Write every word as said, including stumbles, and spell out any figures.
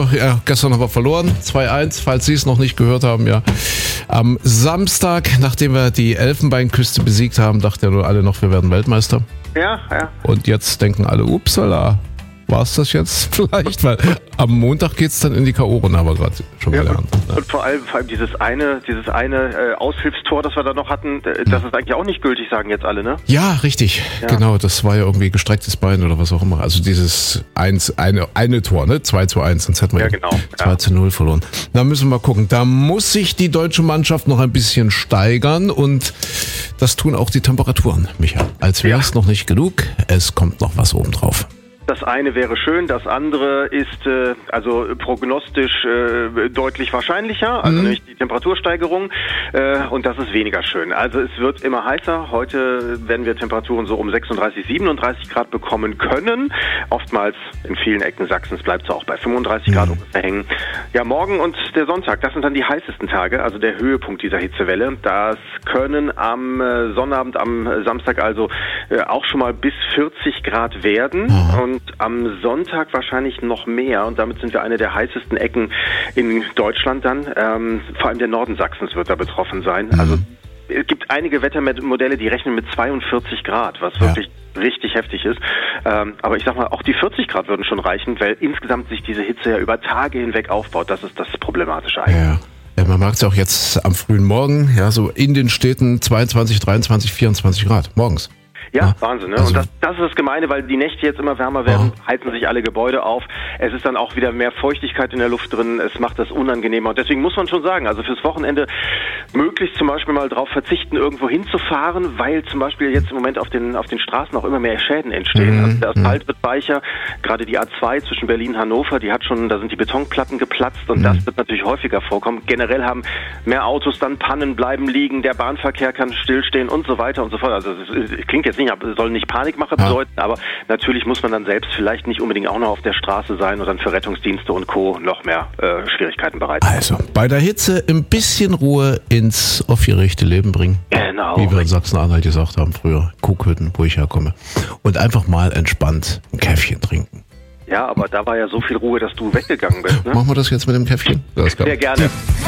ja, gestern haben wir verloren, zwei eins, falls Sie es noch nicht gehört haben, ja. Am Samstag, nachdem wir die Elfenbeinküste besiegt haben, dachten ja nur alle noch, wir werden Weltmeister. Ja, ja. Und jetzt denken alle, upsala, war es das jetzt vielleicht? Weil am Montag geht es dann in die K O-Runde, haben wir gerade schon ja, gelernt. Und, ja. und vor allem, vor allem dieses eine, dieses eine äh, Aushilfstor, das wir da noch hatten, das hm. ist eigentlich auch nicht gültig, sagen jetzt alle, ne? Ja, richtig. Ja. Genau, das war ja irgendwie gestrecktes Bein oder was auch immer. Also dieses eins, eine, eine Tor, ne? zwei zu eins, sonst hätten wir ja, genau. zwei zu null verloren. Da müssen wir mal gucken. Da muss sich die deutsche Mannschaft noch ein bisschen steigern und das tun auch die Temperaturen, Micha. Als wäre es ja. noch nicht genug, es kommt noch was obendrauf. Das eine wäre schön, das andere ist äh, also prognostisch äh, deutlich wahrscheinlicher, also mhm. nämlich die Temperatursteigerung äh, und das ist weniger schön. Also es wird immer heißer. Heute werden wir Temperaturen so um sechsunddreißig, siebenunddreißig Grad bekommen können. Oftmals in vielen Ecken Sachsens bleibt es auch bei fünfunddreißig Grad ungefähr hängen. Ja, morgen und der Sonntag, das sind dann die heißesten Tage, also der Höhepunkt dieser Hitzewelle. Das können am äh, Sonnabend, am Samstag also äh, auch schon mal bis vierzig Grad werden mhm. und am Sonntag wahrscheinlich noch mehr und damit sind wir eine der heißesten Ecken in Deutschland dann. Ähm, vor allem der Norden Sachsens wird da betroffen sein. Mhm. Also es gibt einige Wettermodelle, die rechnen mit zweiundvierzig Grad, was wirklich ja. richtig heftig ist. Ähm, aber ich sag mal, auch die vierzig Grad würden schon reichen, weil insgesamt sich diese Hitze ja über Tage hinweg aufbaut. Das ist das Problematische eigentlich. Ja. Ja, man merkt es auch jetzt am frühen Morgen, ja, so in den Städten zweiundzwanzig, dreiundzwanzig, vierundzwanzig Grad morgens. Ja, ja, Wahnsinn. Ne? Also, und das, das ist das Gemeine, weil die Nächte jetzt immer wärmer werden, oh. heizen sich alle Gebäude auf. Es ist dann auch wieder mehr Feuchtigkeit in der Luft drin. Es macht das unangenehmer. Und deswegen muss man schon sagen, also fürs Wochenende möglichst zum Beispiel mal darauf verzichten, irgendwo hinzufahren, weil zum Beispiel jetzt im Moment auf den auf den Straßen auch immer mehr Schäden entstehen. Mhm. Also der Asphalt wird weicher. Gerade die A zwei zwischen Berlin und Hannover, die hat schon, da sind die Betonplatten geplatzt und mhm. das wird natürlich häufiger vorkommen. Generell haben mehr Autos dann Pannen, bleiben liegen, der Bahnverkehr kann stillstehen und so weiter und so fort. Also es klingt jetzt nicht, soll nicht Panikmache bedeuten, ja. aber natürlich muss man dann selbst vielleicht nicht unbedingt auch noch auf der Straße sein und dann für Rettungsdienste und Co. noch mehr äh, Schwierigkeiten bereiten. Also, bei der Hitze ein bisschen Ruhe ins aufgeregte Leben bringen. Genau. Wie wir in Sachsen-Anhalt gesagt haben früher, Kuhhütten, wo ich herkomme. Und einfach mal entspannt ein Käffchen trinken. Ja, aber da war ja so viel Ruhe, dass du weggegangen bist. Ne? Machen wir das jetzt mit dem Käffchen? Sehr gerne.